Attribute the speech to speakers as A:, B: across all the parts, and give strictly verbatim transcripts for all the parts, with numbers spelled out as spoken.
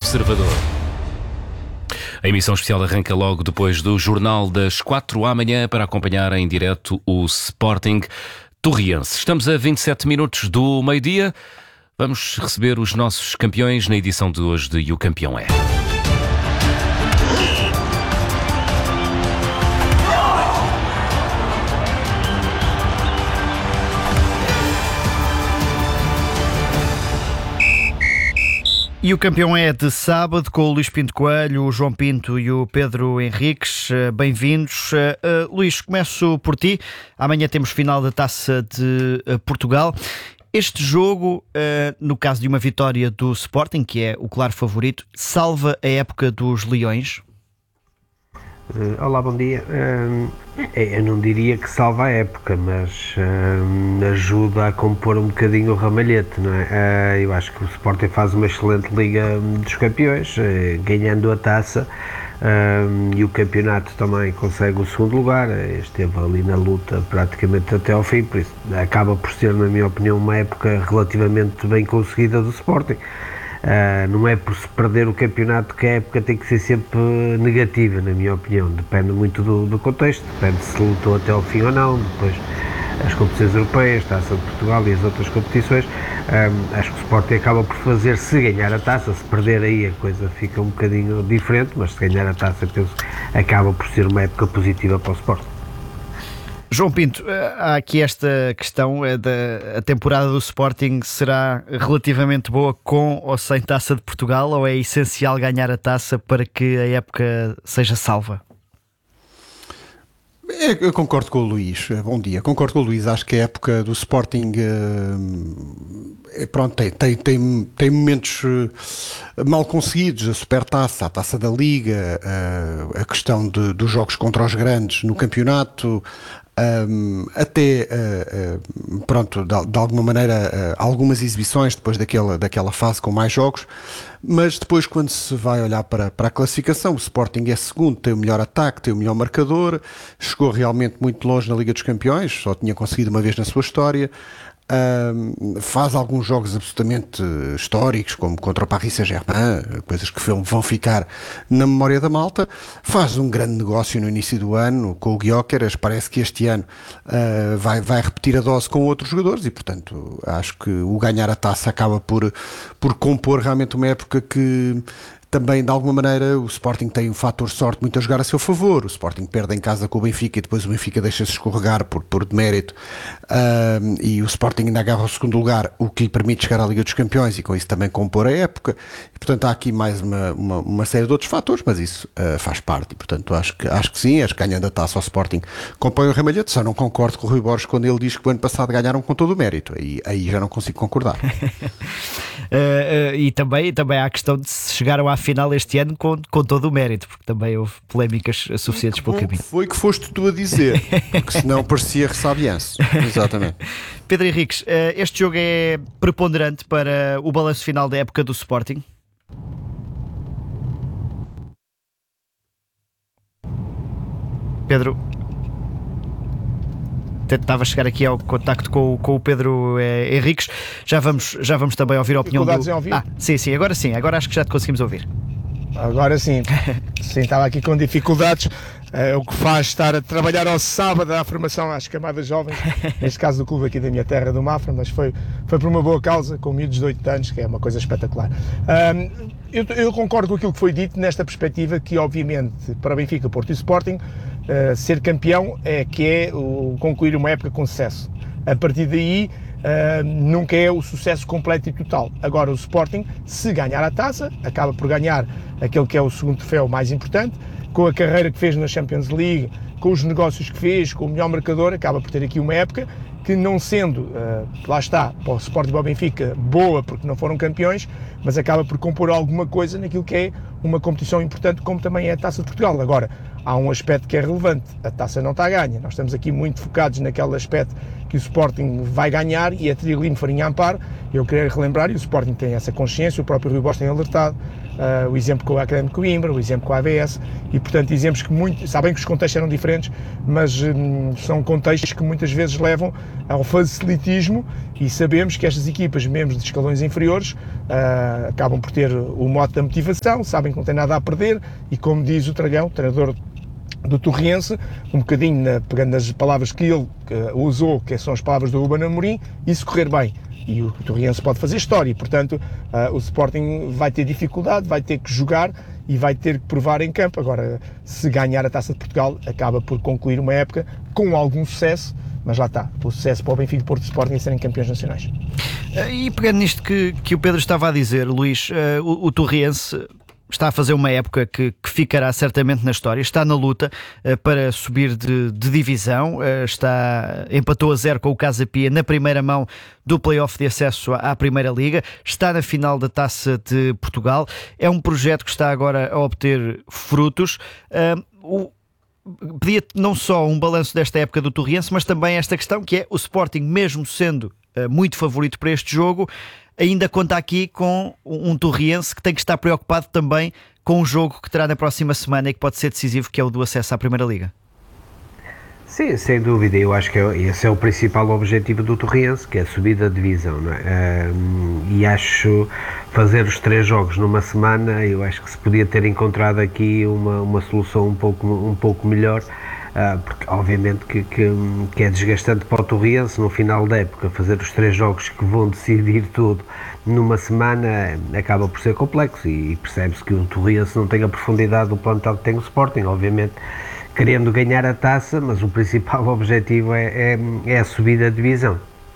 A: Observador. A emissão especial arranca logo depois do Jornal das quatro à manhã para acompanhar em direto o Sporting Torriense. Estamos a vinte e sete minutos do meio-dia. Vamos receber os nossos campeões na edição de hoje de E o Campeão é.
B: E o campeão é de sábado, com o Luís Pinto Coelho, o João Pinto e o Pedro Henriques. Bem-vindos. Uh, Luís, começo por ti. Amanhã temos final da Taça de uh, Portugal. Este jogo, uh, no caso de uma vitória do Sporting, que é o claro favorito, salva a época dos Leões?
C: Uh, olá, bom dia. Uh, eu não diria que salva a época, mas uh, ajuda a compor um bocadinho o ramalhete, não é? Uh, eu acho que o Sporting faz uma excelente Liga dos Campeões, uh, ganhando a taça, uh, e o campeonato também consegue o segundo lugar. Uh, esteve ali na luta praticamente até ao fim, por isso acaba por ser, na minha opinião, uma época relativamente bem conseguida do Sporting. Uh, não é por se perder o campeonato que a época tem que ser sempre negativa, na minha opinião. Depende muito do, do contexto, depende se lutou até ao fim ou não. Depois as competições europeias, Taça de Portugal e as outras competições, um, acho que o Sporting acaba por fazer, se ganhar a taça. Se perder aí a coisa fica um bocadinho diferente, mas se ganhar a taça, penso, acaba por ser uma época positiva para o Sporting.
B: João Pinto, há aqui esta questão da a temporada do Sporting será relativamente boa com ou sem Taça de Portugal, ou é essencial ganhar a taça para que a época seja salva?
D: Eu concordo com o Luís. Bom dia. Concordo com o Luís. Acho que a época do Sporting é, pronto, tem, tem, tem, tem momentos mal conseguidos. A Supertaça, a Taça da Liga, a, a questão de, dos jogos contra os grandes no campeonato, Um, até uh, uh, pronto, de, de alguma maneira uh, algumas exibições depois daquela, daquela fase com mais jogos, mas depois, quando se vai olhar para, para a classificação, o Sporting é segundo, tem o melhor ataque, tem o melhor marcador, chegou realmente muito longe na Liga dos Campeões, só tinha conseguido uma vez na sua história. Um, faz alguns jogos absolutamente históricos, como contra o Paris Saint-Germain, coisas que vão ficar na memória da malta. Faz um grande negócio no início do ano com o Gyökeres. Parece que este ano uh, vai, vai repetir a dose com outros jogadores e, portanto, acho que o ganhar a taça acaba por, por compor realmente uma época que também, de alguma maneira, o Sporting tem um fator sorte muito a jogar a seu favor. O Sporting perde em casa com o Benfica e depois o Benfica deixa-se escorregar por, por demérito, um, e o Sporting ainda agarra o segundo lugar, o que lhe permite chegar à Liga dos Campeões e com isso também compor a época. E, portanto, há aqui mais uma, uma, uma série de outros fatores, mas isso uh, faz parte. E, portanto, acho que, acho que sim, acho que ganhando a taça ao Sporting compõe o ramalhete. Só não concordo com o Rui Borges quando ele diz que o ano passado ganharam com todo o mérito. Aí, aí já não consigo concordar.
B: uh, uh, e também, também há a questão de se chegaram à final este ano com, com todo o mérito, porque também houve polémicas suficientes pelo caminho.
D: Foi que foste tu a dizer, porque senão parecia ressabianço. Exatamente.
B: Pedro Henriques, este jogo é preponderante para o balanço final da época do Sporting? Pedro, tentava chegar aqui ao contacto com, com o Pedro eh, Henriques. Já vamos, já vamos também ouvir a opinião do...
E: Em ouvir?
B: Ah, sim, sim, agora sim, agora acho que já te conseguimos ouvir.
E: Agora sim, sim, estava aqui com dificuldades, uh, o que faz estar a trabalhar ao sábado à formação às camadas jovens, neste caso do clube aqui da minha terra, do Mafra, mas foi, foi por uma boa causa, com miúdos de oito anos, que é uma coisa espetacular. Um, eu, eu concordo com aquilo que foi dito nesta perspectiva, que obviamente para Benfica, Porto e Sporting, uh, ser campeão é que é o, concluir uma época com sucesso. A partir daí, Uh, nunca é o sucesso completo e total. Agora o Sporting, se ganhar a taça, acaba por ganhar aquele que é o segundo troféu mais importante, com a carreira que fez na Champions League, com os negócios que fez, com o melhor marcador, acaba por ter aqui uma época que, não sendo, uh, lá está, para o Sporting e para o Benfica, boa porque não foram campeões, mas acaba por compor alguma coisa naquilo que é uma competição importante, como também é a Taça de Portugal. Agora, há um aspecto que é relevante, a taça não está a ganha, nós estamos aqui muito focados naquele aspecto que o Sporting vai ganhar e é trigo limpo, farinha amparo. Eu queria relembrar, e o Sporting tem essa consciência, o próprio Rui Bosch tem alertado, uh, o exemplo com o Académico Coimbra, o exemplo com a A B S, e portanto exemplos que muito, sabem que os contextos eram diferentes, mas um, são contextos que muitas vezes levam ao facilitismo, e sabemos que estas equipas, mesmo de escalões inferiores, uh, acabam por ter o mote da motivação, sabem que não têm nada a perder, e como diz o Tralhão, o treinador do Torriense, um bocadinho na, pegando nas palavras que ele uh, usou, que são as palavras do Ruben Amorim, e se correr bem. E o Torriense pode fazer história, e portanto uh, o Sporting vai ter dificuldade, vai ter que jogar e vai ter que provar em campo. Agora, se ganhar a Taça de Portugal, acaba por concluir uma época com algum sucesso, mas lá está, o sucesso para o Benfica e Porto Sporting é serem campeões nacionais.
B: E pegando nisto que, que o Pedro estava a dizer, Luís, uh, o, o Torriense está a fazer uma época que, que ficará certamente na história, está na luta uh, para subir de, de divisão, uh, está, empatou a zero com o Casa Pia na primeira mão do play-off de acesso à, à Primeira Liga, está na final da Taça de Portugal, é um projeto que está agora a obter frutos. Uh, o Pedia não só um balanço desta época do Torriense, mas também esta questão que é o Sporting, mesmo sendo uh, muito favorito para este jogo, ainda conta aqui com um Torriense que tem que estar preocupado também com o jogo que terá na próxima semana e que pode ser decisivo, que é o do acesso à Primeira Liga.
C: Sim, sem dúvida, eu acho que esse é o principal objetivo do Torriense, que é a subida de divisão, não é? Um, e acho fazer os três jogos numa semana, eu acho que se podia ter encontrado aqui uma, uma solução um pouco, um pouco melhor, uh, porque obviamente que, que, que é desgastante para o Torriense no final da época, fazer os três jogos que vão decidir tudo numa semana acaba por ser complexo, e percebe-se que o Torriense não tem a profundidade do plantel que tem o Sporting, obviamente querendo ganhar a taça, mas o principal objetivo é, é, é a subida de divisão.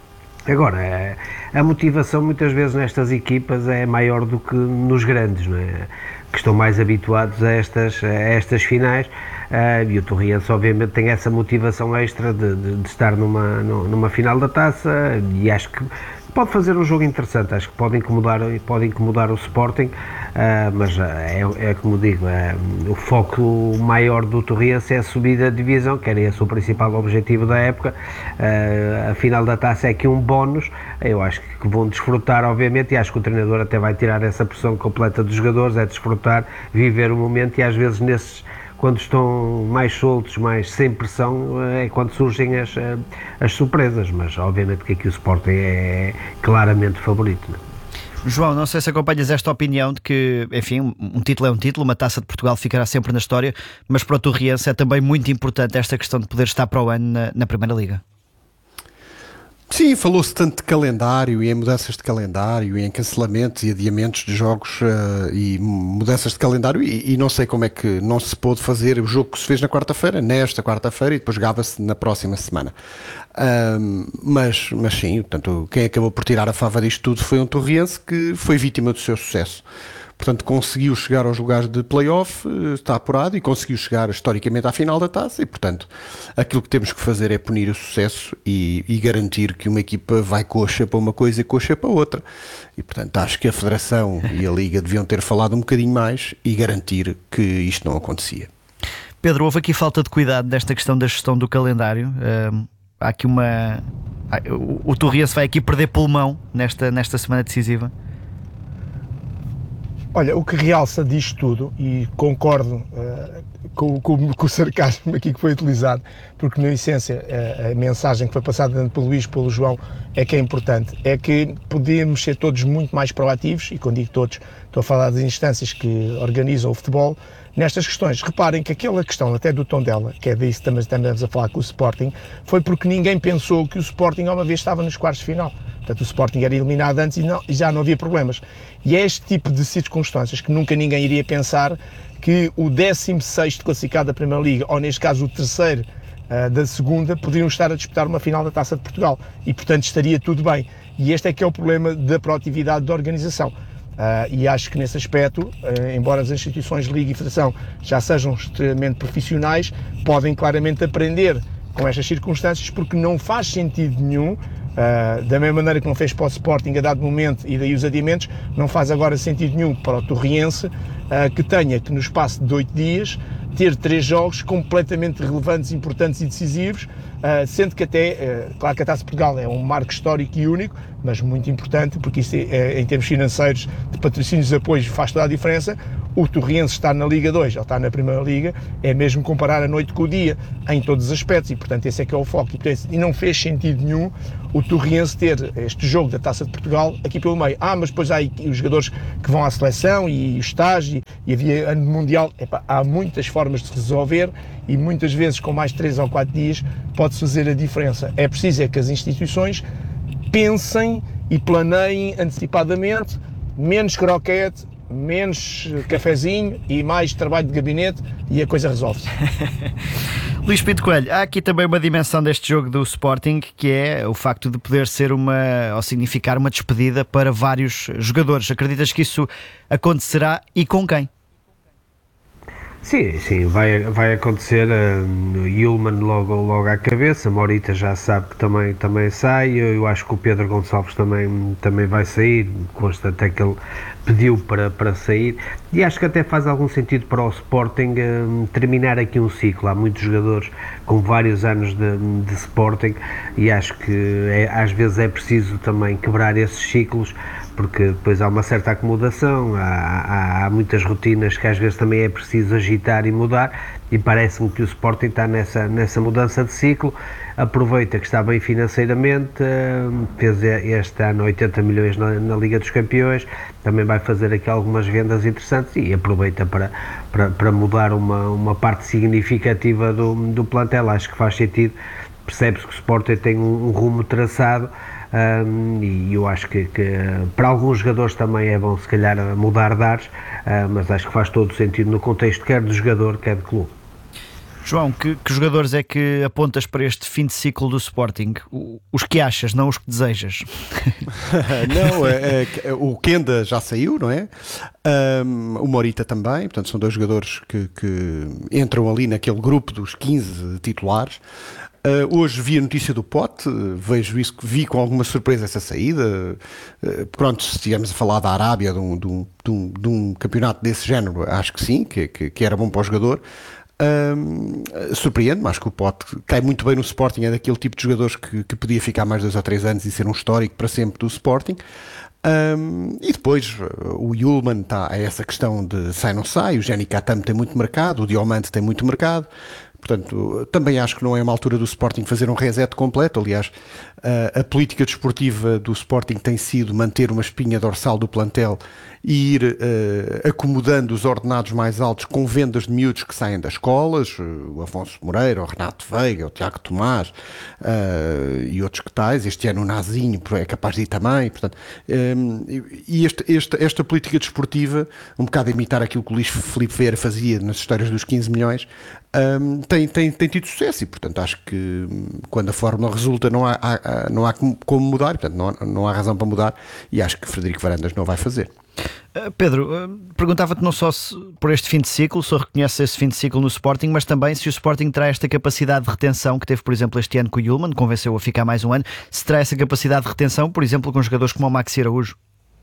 C: Agora, a motivação muitas vezes nestas equipas é maior do que nos grandes, não é? Que estão mais habituados a estas, a estas finais, uh, e o Torriense obviamente tem essa motivação extra de, de, de estar numa, numa final da taça, e acho que pode fazer um jogo interessante, acho que pode incomodar, pode incomodar o Sporting, uh, mas é, é como digo, é, o foco maior do Torriense é a subida de divisão, que era esse o principal objetivo da época. Uh, a final da taça é aqui um bónus, eu acho que vão desfrutar obviamente, e acho que o treinador até vai tirar essa pressão completa dos jogadores, é desfrutar, viver o momento, e às vezes nesses, quando estão mais soltos, mais sem pressão, é quando surgem as, as surpresas, mas obviamente que aqui o Sporting é claramente favorito, não é?
B: João, não sei se acompanhas esta opinião de que, enfim, um título é um título, uma Taça de Portugal ficará sempre na história, mas para o Torriense é também muito importante esta questão de poder estar para o ano na, na Primeira Liga.
D: Sim, falou-se tanto de calendário e em mudanças de calendário e em cancelamentos e adiamentos de jogos uh, e mudanças de calendário, e, e não sei como é que não se pôde fazer o jogo que se fez na quarta-feira, nesta quarta-feira, e depois jogava-se na próxima semana. Um, mas, mas sim, portanto, quem acabou por tirar a fava disto tudo foi um Torriense que foi vítima do seu sucesso. Portanto, conseguiu chegar aos lugares de play-off, está apurado, e conseguiu chegar historicamente à final da taça, e portanto aquilo que temos que fazer é punir o sucesso e, e garantir que uma equipa vai coxa para uma coisa e coxa para outra. E portanto acho que a Federação e a Liga deviam ter falado um bocadinho mais e garantir que isto não acontecia.
B: Pedro, houve aqui falta de cuidado nesta questão da gestão do calendário. Um, há aqui uma... O, o Torriense vai aqui perder pulmão nesta, nesta semana decisiva.
E: Olha, o que realça disto tudo, e concordo uh, com, com, com o sarcasmo aqui que foi utilizado, porque na essência a, a mensagem que foi passada tanto pelo Luís, pelo João, é que é importante, é que podemos ser todos muito mais proativos, e quando digo todos, estou a falar das instâncias que organizam o futebol, nestas questões. Reparem que aquela questão até do Tondela, que é disso que também estamos a falar com o Sporting, foi porque ninguém pensou que o Sporting uma vez estava nos quartos de final. Portanto, o Sporting era eliminado antes e, não, e já não havia problemas. E é este tipo de circunstâncias que nunca ninguém iria pensar que o décimo sexto classificado da Primeira Liga, ou neste caso o terceiro uh, da segunda, poderiam estar a disputar uma final da Taça de Portugal. E, portanto, estaria tudo bem. E este é que é o problema da proatividade da organização. Uh, e acho que nesse aspecto, uh, embora as instituições Liga e Federação já sejam extremamente profissionais, podem claramente aprender com estas circunstâncias, porque não faz sentido nenhum, uh, da mesma maneira que não fez para o Sporting a dado momento e daí os adiamentos, não faz agora sentido nenhum para o Torriense uh, que tenha que no espaço de oito dias ter três jogos completamente relevantes, importantes e decisivos, uh, sendo que até, uh, claro que a Taça de Portugal é um marco histórico e único, mas muito importante, porque isso é, em termos financeiros, de patrocínios e apoios, faz toda a diferença. O Torriense estar na Liga dois ou estar na Primeira Liga é mesmo comparar a noite com o dia, em todos os aspectos, e portanto esse é que é o foco. E, portanto, e não fez sentido nenhum o Torriense ter este jogo da Taça de Portugal aqui pelo meio. Ah, mas depois há os jogadores que vão à seleção e o estágio, e, e havia ano mundial. Epá, há muitas formas de se resolver e muitas vezes com mais três ou quatro dias pode-se fazer a diferença. É preciso é que as instituições pensem e planeiem antecipadamente, menos croquete, menos cafezinho e mais trabalho de gabinete, e a coisa resolve-se.
B: Luís Pinto Coelho, há aqui também uma dimensão deste jogo do Sporting, que é o facto de poder ser uma, ou significar uma despedida para vários jogadores. Acreditas que isso acontecerá e com quem?
C: Sim, sim, vai, vai acontecer. uh, Yulman logo, logo à cabeça, Morita já sabe que também, também sai, eu, eu acho que o Pedro Gonçalves também, também vai sair, consta até que ele pediu para, para sair, e acho que até faz algum sentido para o Sporting uh, terminar aqui um ciclo. Há muitos jogadores com vários anos de, de Sporting, e acho que é, às vezes é preciso também quebrar esses ciclos, porque depois há uma certa acomodação, há, há, há muitas rotinas que às vezes também é preciso agitar e mudar, e parece-me que o Sporting está nessa, nessa mudança de ciclo. Aproveita que está bem financeiramente, fez este ano oitenta milhões na, na Liga dos Campeões, também vai fazer aqui algumas vendas interessantes, e aproveita para, para, para mudar uma, uma parte significativa do, do plantel. Acho que faz sentido, percebe-se que o Sporting tem um, um rumo traçado. Um, e eu acho que, que para alguns jogadores também é bom se calhar mudar de ares, uh, mas acho que faz todo o sentido no contexto quer do jogador, quer do clube.
B: João, que, que jogadores é que apontas para este fim de ciclo do Sporting? O, os que achas, não os que desejas?
D: Não, é, é, o Kenda já saiu, não é? Um, o Morita também, portanto são dois jogadores que, que entram ali naquele grupo dos quinze titulares. Uh, hoje vi a notícia do Pote, uh, vejo isso, vi com alguma surpresa essa saída. Uh, pronto, se estivermos a falar da Arábia, de um, de, um, de, um, de um campeonato desse género, acho que sim, que, que, que era bom para o jogador. Uh, surpreende-me, acho que o Pote cai muito bem no Sporting, é daquele tipo de jogadores que, que podia ficar mais dois ou três anos e ser um histórico para sempre do Sporting. Um, e depois o Yulman está a essa questão de sai não sai, o Jenny Katam tem muito mercado, o Diomante tem muito mercado. Portanto, também acho que não é uma altura do Sporting fazer um reset completo. Aliás, a, a política desportiva do Sporting tem sido manter uma espinha dorsal do plantel e ir uh, acomodando os ordenados mais altos com vendas de miúdos que saem das escolas, o Afonso Moreira, o Renato Veiga, o Tiago Tomás uh, e outros que tais. Este ano o Nazinho é capaz de ir também. Portanto, um, e este, este, esta política desportiva, um bocado a imitar aquilo que o Luís Filipe Vieira fazia nas histórias dos quinze milhões, Um, tem, tem, tem tido sucesso, e portanto acho que quando a fórmula resulta não há, há, não há como mudar, portanto não há, não há razão para mudar, e acho que Frederico Varandas não vai fazer.
B: uh, Pedro, uh, perguntava-te não só se, por este fim de ciclo, se reconhece esse fim de ciclo no Sporting, mas também se o Sporting terá esta capacidade de retenção que teve, por exemplo, este ano com o Yulman, convenceu a ficar mais um ano, se terá essa capacidade de retenção, por exemplo, com jogadores como o Maxi Araújo.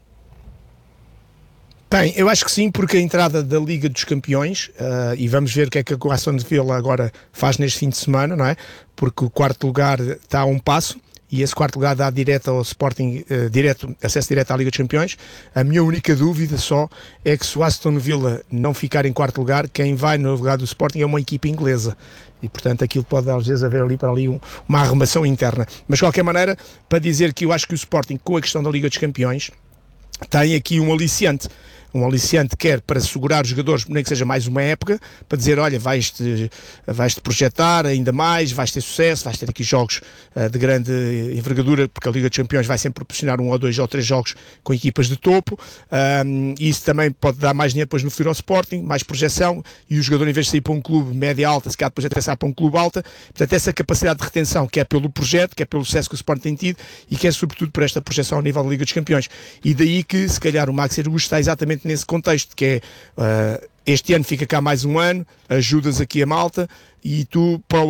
E: Tem, eu acho que sim, porque a entrada da Liga dos Campeões, uh, e vamos ver o que é que a Aston Villa agora faz neste fim de semana, não é? Porque o quarto lugar está a um passo, e esse quarto lugar dá direto ao Sporting, uh, direto, acesso direto à Liga dos Campeões. A minha única dúvida só é que se o Aston Villa não ficar em quarto lugar, quem vai no lugar do Sporting é uma equipa inglesa. E, portanto, aquilo pode às vezes haver ali para ali um, uma arrumação interna. Mas, de qualquer maneira, para dizer que eu acho que o Sporting, com a questão da Liga dos Campeões, tem aqui um aliciante. Um aliciante quer para segurar os jogadores, nem que seja mais uma época, para dizer, olha, vais-te vais-te projetar ainda mais, vais ter sucesso, vais ter aqui jogos uh, de grande envergadura, porque a Liga dos Campeões vai sempre proporcionar um ou dois ou três jogos com equipas de topo, um, e isso também pode dar mais dinheiro depois no futuro ao Sporting, mais projeção, e o jogador, em vez de sair para um clube média-alta, se calhar depois até sair para um clube alta. Portanto, essa capacidade de retenção, que é pelo projeto, que é pelo sucesso que o Sporting tem tido, e que é sobretudo por esta projeção ao nível da Liga dos Campeões. E daí que, se calhar, o Maxi Araújo está exatamente nesse contexto, que é uh, este ano fica cá mais um ano, ajudas aqui a malta, e tu para o ano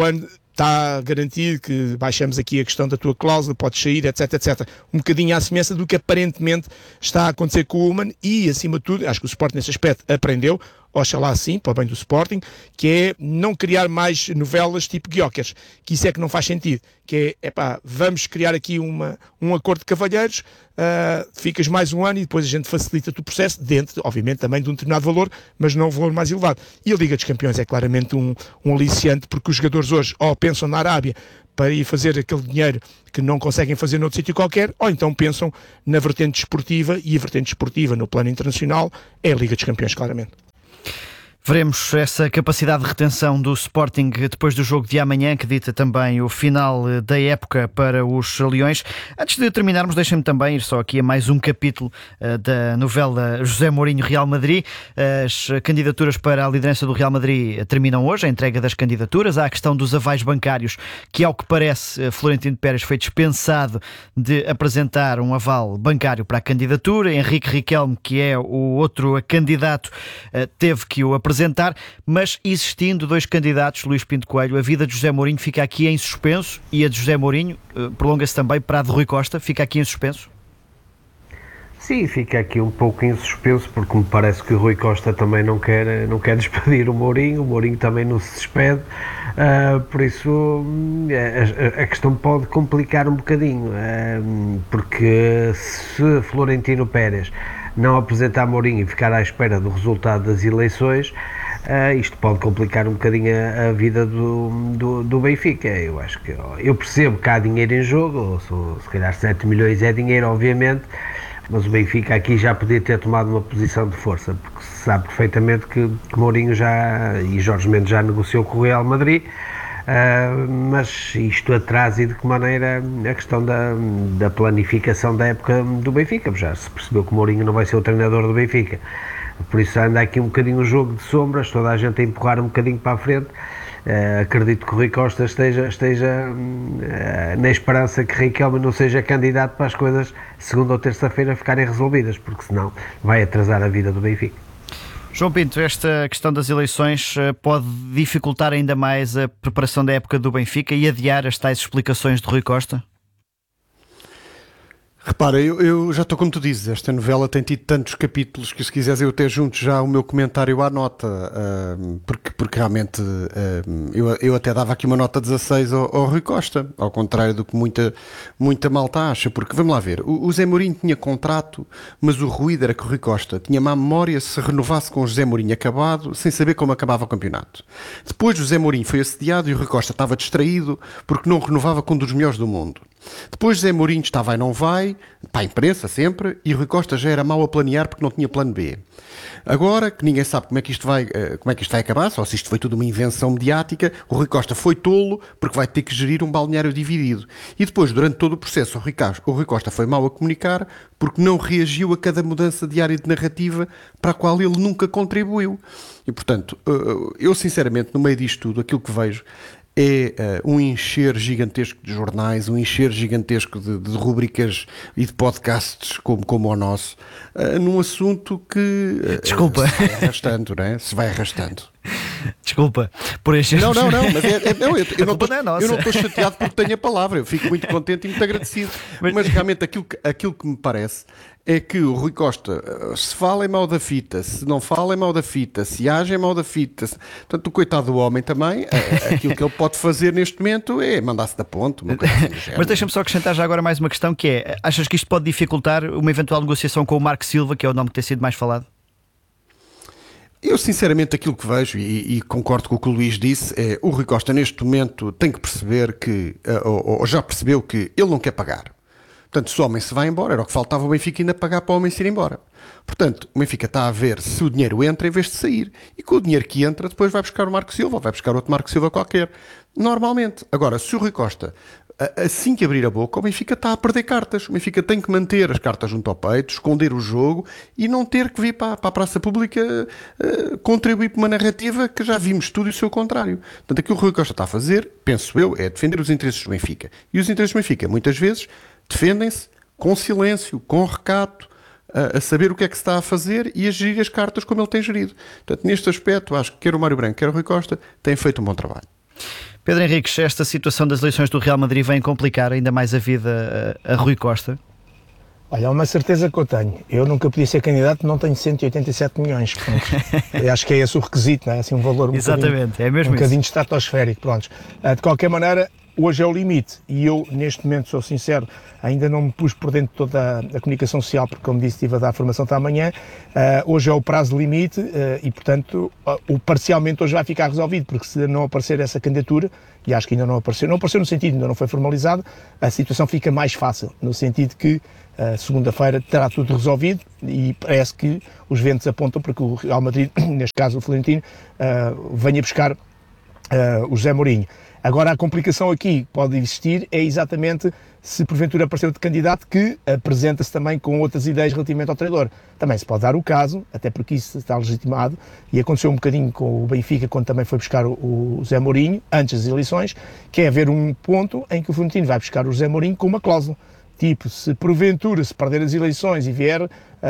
E: está garantido que baixamos aqui a questão da tua cláusula, podes sair, etc, etcétera. Um bocadinho à semelhança do que aparentemente está a acontecer com o Human e, acima de tudo, acho que o Sporting nesse aspecto aprendeu, oxalá assim, para o bem do Sporting, que é não criar mais novelas tipo Guiocas, que isso é que não faz sentido, que é, epá, vamos criar aqui uma, um acordo de cavalheiros, uh, ficas mais um ano e depois a gente facilita-te o processo, dentro, obviamente, também de um determinado valor, mas não um valor mais elevado. E a Liga dos Campeões é claramente um, um aliciante, porque os jogadores hoje ou pensam na Arábia para ir fazer aquele dinheiro que não conseguem fazer noutro sítio qualquer, ou então pensam na vertente desportiva, e a vertente desportiva no plano internacional é a Liga dos Campeões, claramente.
B: Veremos essa capacidade de retenção do Sporting depois do jogo de amanhã, que dita também o final da época para os Leões. Antes de terminarmos, deixem-me também ir só aqui a mais um capítulo uh, da novela José Mourinho Real Madrid. As candidaturas para a liderança do Real Madrid terminam hoje, a entrega das candidaturas. Há a questão dos avais bancários, que ao que parece Florentino Pérez foi dispensado de apresentar um aval bancário para a candidatura. Henrique Riquelme, que é o outro candidato, uh, teve que o apresentar. apresentar, mas existindo dois candidatos, Luís Pinto Coelho, a vida de José Mourinho fica aqui em suspenso e a de José Mourinho uh, prolonga-se também para a de Rui Costa, fica aqui em suspenso?
C: Sim, fica aqui um pouco em suspenso, porque me parece que o Rui Costa também não quer, não quer despedir o Mourinho, o Mourinho também não se despede, uh, por isso a, a questão pode complicar um bocadinho, uh, porque se Florentino Pérez não apresentar Mourinho e ficar à espera do resultado das eleições, uh, isto pode complicar um bocadinho a, a vida do, do, do Benfica. Eu acho que eu percebo que há dinheiro em jogo, são, se calhar sete milhões é dinheiro, obviamente, mas o Benfica aqui já podia ter tomado uma posição de força, porque se sabe perfeitamente que, que Mourinho já, e Jorge Mendes já negociou com o Real Madrid. Uh, mas isto atrasa e de que maneira a questão da, da planificação da época do Benfica. Já se percebeu que o Mourinho não vai ser o treinador do Benfica, por isso anda aqui um bocadinho um jogo de sombras, toda a gente a empurrar um bocadinho para a frente. Uh, acredito que o Rui Costa esteja, esteja uh, na esperança que Riquelme não seja candidato para as coisas segunda ou terça-feira ficarem resolvidas, porque senão vai atrasar a vida do Benfica.
B: João Pinto, esta questão das eleições pode dificultar ainda mais a preparação da época do Benfica e adiar as tais explicações de Rui Costa?
D: Repara, eu, eu já estou como tu dizes, esta novela tem tido tantos capítulos que se quiseres eu até junto já o meu comentário à nota, uh, porque, porque realmente uh, eu, eu até dava aqui uma nota dezasseis ao, ao Rui Costa, ao contrário do que muita, muita malta acha, porque vamos lá ver, o, o Zé Mourinho tinha contrato, mas o ruído era que o Rui Costa tinha má memória se renovasse com o José Mourinho acabado, sem saber como acabava o campeonato. Depois o José Mourinho foi assediado e o Rui Costa estava distraído porque não renovava com um dos melhores do mundo. Depois Zé Mourinho está vai não vai, para a imprensa sempre, e Rui Costa já era mau a planear porque não tinha plano B. Agora, que ninguém sabe como é que isto vai, como é que isto vai acabar, só se isto foi tudo uma invenção mediática, o Rui Costa foi tolo porque vai ter que gerir um balneário dividido. E depois, durante todo o processo, o Rui, o Rui Costa foi mau a comunicar porque não reagiu a cada mudança diária de narrativa para a qual ele nunca contribuiu. E, portanto, eu sinceramente, no meio disto tudo, aquilo que vejo é uh, um encher gigantesco de jornais, um encher gigantesco de, de rubricas e de podcasts como, como o nosso, uh, num assunto que uh,
B: Desculpa.
D: se vai arrastando, não é? Se vai arrastando.
B: Desculpa por este...
D: Não, não, não, mas é, é, não, eu, eu, não tô,
B: não é nossa.
D: eu não estou chateado porque tenho a palavra, eu fico muito contente e muito agradecido. Mas, mas realmente aquilo que, aquilo que me parece é que o Rui Costa, se fala é mal da fita, se não fala é mal da fita, se age é mal da fita. Portanto, o coitado do homem também, aquilo que ele pode fazer neste momento é mandar-se da ponte. Uma coisa assim.
B: Mas deixa-me só acrescentar já agora mais uma questão, que é, achas que isto pode dificultar uma eventual negociação com o Marco Silva, que é o nome que tem sido mais falado?
D: Eu sinceramente aquilo que vejo, e, e concordo com o que o Luís disse, é o Rui Costa neste momento tem que perceber que, ou, ou já percebeu que ele não quer pagar. Portanto, se o homem se vai embora, era o que faltava o Benfica ainda pagar para o homem se ir embora. Portanto, o Benfica está a ver se o dinheiro entra em vez de sair. E com o dinheiro que entra, depois vai buscar o Marco Silva, ou vai buscar outro Marco Silva qualquer. Normalmente. Agora, se o Rui Costa, assim que abrir a boca, o Benfica está a perder cartas. O Benfica tem que manter as cartas junto ao peito, esconder o jogo e não ter que vir para, para a praça pública uh, contribuir para uma narrativa que já vimos tudo e o seu contrário. Portanto, aquilo que o Rui Costa está a fazer, penso eu, é defender os interesses do Benfica. E os interesses do Benfica, muitas vezes, defendem-se com silêncio, com recato, a, a saber o que é que se está a fazer e a gerir as cartas como ele tem gerido. Portanto, neste aspecto, acho que quer o Mário Branco, quer o Rui Costa, têm feito um bom trabalho.
B: Pedro Henriques, esta situação das eleições do Real Madrid vem complicar ainda mais a vida a, a Rui Costa?
E: Olha, é uma certeza que eu tenho. Eu nunca podia ser candidato, não tenho cento e oitenta e sete milhões. Pronto. Eu acho que é esse o requisito, não é? Assim, um valor um
B: Exatamente, é mesmo
E: um
B: isso.
E: bocadinho estratosférico. Pronto. De qualquer maneira, hoje é o limite e eu, neste momento, sou sincero, ainda não me pus por dentro de toda a, a comunicação social, porque, como disse, estive a dar a formação até amanhã. Uh, hoje é o prazo limite uh, e, portanto, uh, o parcialmente hoje vai ficar resolvido, porque se não aparecer essa candidatura, e acho que ainda não apareceu, não apareceu no sentido, ainda não foi formalizado, a situação fica mais fácil, no sentido que uh, segunda-feira terá tudo resolvido e parece que os ventos apontam para que o Real Madrid, neste caso o Florentino, uh, venha buscar uh, o José Mourinho. Agora, a complicação aqui que pode existir é exatamente se porventura aparecer outro candidato que apresenta-se também com outras ideias relativamente ao treinador. Também se pode dar o caso, até porque isso está legitimado, e aconteceu um bocadinho com o Benfica quando também foi buscar o, o José Mourinho, antes das eleições, que é haver um ponto em que o Florentino vai buscar o José Mourinho com uma cláusula. Tipo, se porventura se perder as eleições e vier uh,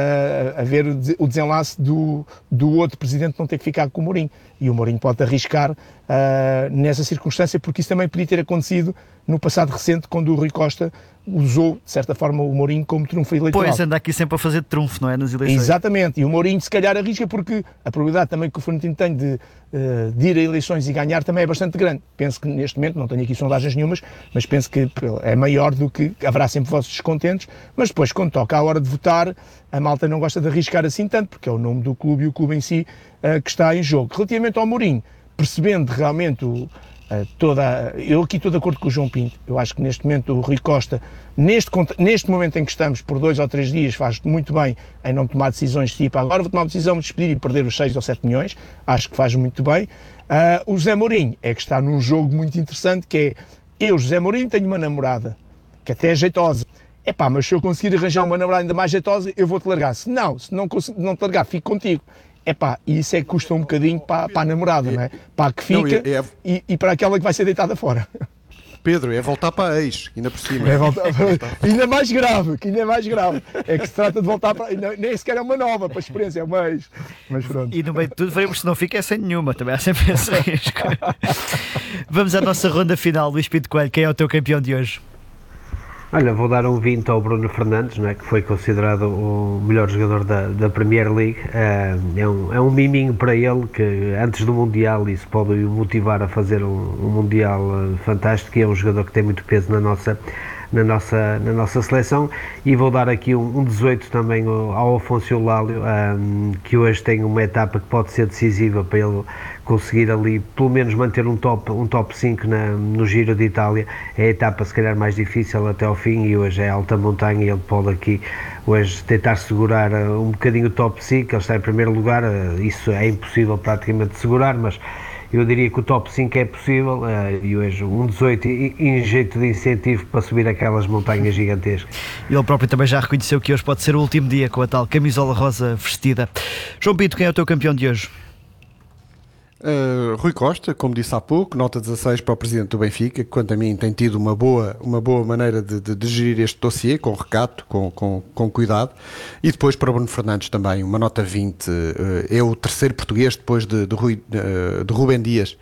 E: a ver o desenlace do, do outro presidente não ter que ficar com o Mourinho. E o Mourinho pode arriscar uh, nessa circunstância, porque isso também podia ter acontecido no passado recente, quando o Rui Costa usou, de certa forma, o Mourinho como trunfo eleitoral.
B: Pois, anda aqui sempre a fazer de trunfo, não é, nas eleições?
E: Exatamente, e o Mourinho se calhar arrisca porque a probabilidade também que o Florentino tem de, uh, de ir a eleições e ganhar também é bastante grande. Penso que neste momento, não tenho aqui sondagens nenhumas, mas penso que é maior do que haverá sempre vossos descontentes, mas depois quando toca à hora de votar, a malta não gosta de arriscar assim tanto, porque é o nome do clube e o clube em si uh, que está em jogo. Relativamente ao Mourinho, percebendo realmente o Uh, toda, eu aqui estou de acordo com o João Pinto. Eu acho que neste momento o Rui Costa, neste, neste momento em que estamos, por dois ou três dias, faz muito bem em não tomar decisões tipo agora vou tomar uma decisão de despedir e perder os seis ou sete milhões. Acho que faz muito bem. Uh, o José Mourinho é que está num jogo muito interessante, que é eu, José Mourinho, tenho uma namorada que até é jeitosa. Epá, mas se eu conseguir arranjar uma namorada ainda mais jeitosa, eu vou-te largar. Se não, se não, não te largar, fico contigo. Epá, e isso é que custa um bocadinho para, para a namorada, não é? Para a que fica não, é, é... E, e para aquela que vai ser deitada fora.
D: Pedro, é voltar para a ex, ainda por cima.
E: É voltar para... ainda mais grave, que ainda é mais grave. É que se trata de voltar para... Nem sequer é uma nova para a experiência, é uma ex. Mas pronto.
B: E no meio de tudo, veremos se não fica é sem nenhuma, também há sempre esse risco. Vamos à nossa ronda final, Luís Pinto Coelho, quem é o teu campeão de hoje?
C: Olha, vou dar um vinte ao Bruno Fernandes, não é, que foi considerado o melhor jogador da, da Premier League. Uh, é, um, é um miminho para ele, que antes do Mundial isso pode o motivar a fazer um, um Mundial uh, fantástico, e é um jogador que tem muito peso na nossa, na nossa, na nossa seleção. E vou dar aqui um, um dezoito também ao, ao Afonso Eulálio, um, que hoje tem uma etapa que pode ser decisiva para ele conseguir ali, pelo menos manter um top, um top cinco na, no Giro de Itália. É a etapa se calhar mais difícil até ao fim, e hoje é alta montanha, e ele pode aqui hoje tentar segurar uh, um bocadinho o top cinco. Ele está em primeiro lugar, uh, isso é impossível praticamente de segurar, mas eu diria que o top cinco é possível, uh, e hoje um dezoito e, e em jeito de incentivo para subir aquelas montanhas gigantescas.
B: Ele próprio também já reconheceu que hoje pode ser o último dia com a tal camisola rosa vestida. João Pinto, quem é o teu campeão de hoje?
D: Uh, Rui Costa, como disse há pouco, nota dezasseis para o presidente do Benfica, que quanto a mim tem tido uma boa, uma boa maneira de, de, de gerir este dossiê, com recato, com, com, com cuidado. E depois para o Bruno Fernandes também, uma nota vinte, uh, é o terceiro português depois de, de, Rui, uh, de Rubem Dias.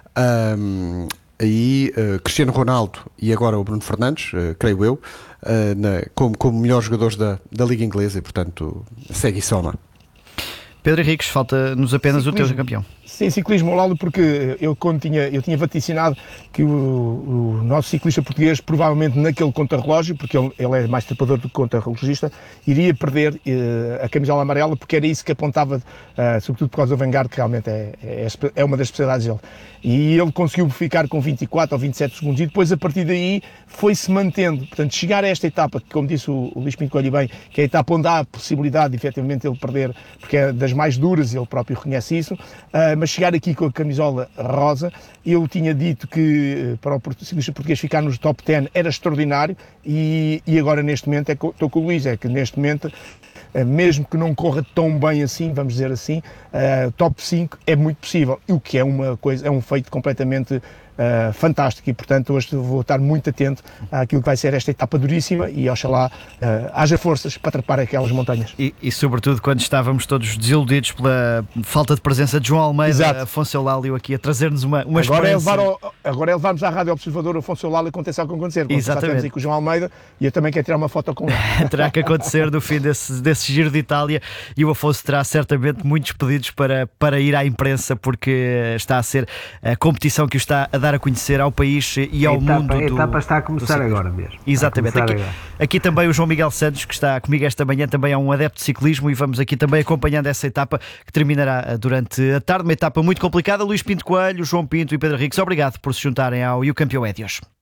D: Um, aí uh, Cristiano Ronaldo e agora o Bruno Fernandes, uh, creio eu, uh, na, como, como melhores jogadores da, da Liga Inglesa, e portanto segue e soma.
B: Pedro Henriques, falta-nos apenas
E: Ciclismo.
B: O teu campeão.
E: Sim, ciclismo ao lado, porque eu, quando tinha, eu tinha vaticinado que o, o nosso ciclista português, provavelmente naquele contrarrelógio, porque ele, ele é mais trepador do que contrarrelogista, iria perder uh, a camisola amarela, porque era isso que apontava, uh, sobretudo por causa do Vanguard, que realmente é, é, é uma das especialidades dele. E ele conseguiu ficar com vinte e quatro ou vinte e sete segundos, e depois a partir daí foi-se mantendo. Portanto, chegar a esta etapa, que como disse o, o Luís Pinto Coelho bem, que é a etapa onde há a possibilidade de efetivamente ele perder, porque é das mais duras, ele próprio reconhece isso, uh, mas chegar aqui com a camisola rosa, eu tinha dito que para o ciclista português ficar nos top dez era extraordinário, e, e agora neste momento é que estou com o Luís, é que neste momento, mesmo que não corra tão bem assim, vamos dizer assim, uh, top cinco é muito possível, o que é uma coisa, é um feito completamente uh, fantástico, e portanto hoje vou estar muito atento àquilo que vai ser esta etapa duríssima e oxalá uh, haja forças para trepar aquelas montanhas.
B: E, e sobretudo quando estávamos todos desiludidos pela falta de presença de João Almeida,
E: Exato.
B: Afonso Eulálio aqui a trazer-nos uma, uma
E: agora, é
B: esperança.
E: levar ao, agora é levarmos à Rádio Observador o Afonso Eulálio e aconteça o que acontecer.
B: Exatamente.
E: Estamos aí com o João Almeida e eu também quero tirar uma foto com ele.
B: Terá que acontecer no fim desse, desse Giro de Itália, e o Afonso terá certamente muitos pedidos para, para ir à imprensa, porque está a ser a competição que o está a dar a conhecer ao país e ao
C: a etapa,
B: mundo.
C: A etapa
B: do,
C: está a começar agora mesmo.
B: Exatamente. Aqui,
C: agora.
B: aqui também o João Miguel Santos, que está comigo esta manhã, também é um adepto de ciclismo, e vamos aqui também acompanhando essa etapa que terminará durante a tarde. Uma etapa muito complicada. Luís Pinto Coelho, João Pinto e Pedro Henriques, obrigado por se juntarem ao E o Campeão é de hoje.